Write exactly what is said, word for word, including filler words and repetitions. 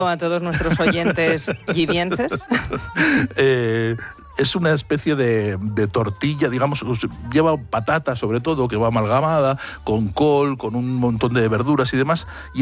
a todos nuestros oyentes gibienses. eh, es una especie de, de tortilla, digamos, lleva patata sobre todo, que va amalgamada, con col, con un montón de verduras y demás, y